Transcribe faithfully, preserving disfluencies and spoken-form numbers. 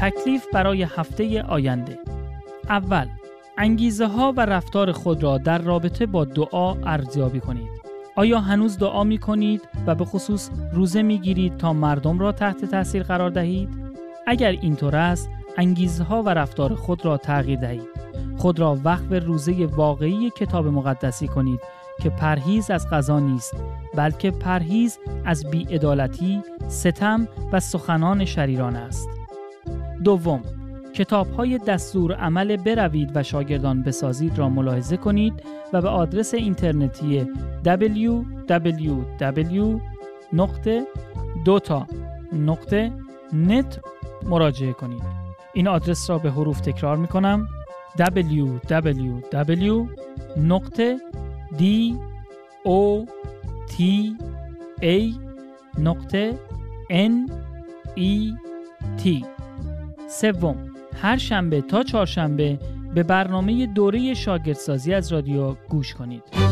تکلیف برای هفته آینده. اول، انگیزه ها و رفتار خود را در رابطه با دعا ارزیابی کنید. آیا هنوز دعا می کنید و به خصوص روزه می گیرید تا مردم را تحت تاثیر قرار دهید؟ اگر اینطور است، انگیزه ها و رفتار خود را تغییر دهید. خود را وقف روزه واقعی کتاب مقدسی کنید که پرهیز از غذا نیست، بلکه پرهیز از بی‌عدالتی، ستم و سخنان شریرانه است. دوم، کتاب‌های دستور عمل بروید و شاگردان بسازید را ملاحظه کنید و به آدرس اینترنتی دبلیو دبلیو دبلیو نقطه دوتا نقطه نت مراجعه کنید. این آدرس را به حروف تکرار می کنم: دبلیو دبلیو دبلیو نقطه دی او تی ای نقطه ان ای تی. سوم، هر شنبه تا چهارشنبه به برنامه دوره شاگردسازی از رادیو گوش کنید.